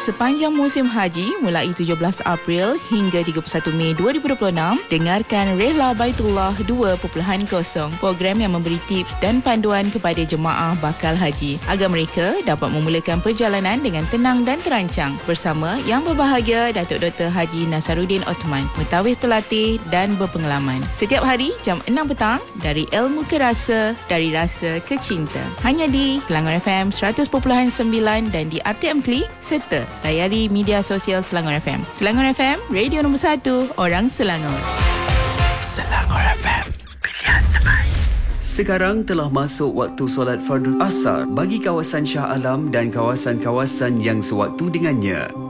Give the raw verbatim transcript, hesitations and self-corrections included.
Sepanjang musim haji mulai tujuh belas April hingga tiga puluh satu Mei dua ribu dua puluh enam, dengarkan Rehla Baitullah dua titik kosong, program yang memberi tips dan panduan kepada jemaah bakal haji agar mereka dapat memulakan perjalanan dengan tenang dan terancang bersama Yang Berbahagia Datuk Doktor Haji Nasaruddin Othman, mentawis terlatih dan berpengalaman. Setiap hari jam enam petang, dari ilmu ke rasa, dari rasa ke cinta. Hanya di Selangor F M seratus perpuluhan sembilan dan di R T M Klik serta layari media sosial Selangor F M. Selangor F M, radio nombor satu, orang Selangor. Selangor F M, pilihan terbaik. Sekarang telah masuk waktu solat fardu asar bagi kawasan Shah Alam dan kawasan-kawasan yang sewaktu dengannya.